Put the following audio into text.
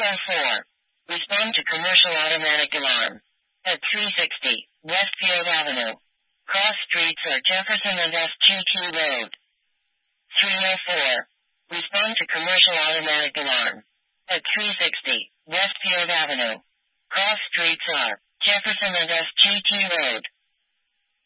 204. Respond to commercial automatic alarm. At 360 Westfield Avenue. Cross streets are Jefferson and SGT Road. 304. Respond to commercial automatic alarm. At 360 Westfield Avenue. Cross streets are Jefferson and SGT Road.